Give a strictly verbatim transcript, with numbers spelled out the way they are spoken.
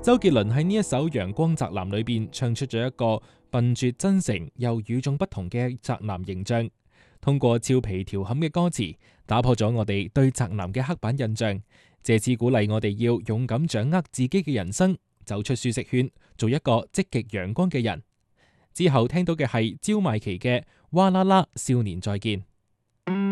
周杰倫喺呢一首《陽光宅男》裏邊唱出咗一個笨拙真誠又與眾不同嘅宅男形象，通過俏皮調侃嘅歌詞，打破咗我哋對宅男嘅刻板印象，借此鼓勵我哋要勇敢掌握自己嘅人生，走出舒適圈，做一個積極陽光嘅人。之後聽到嘅係焦邁奇嘅《哇啦啦少年再見》。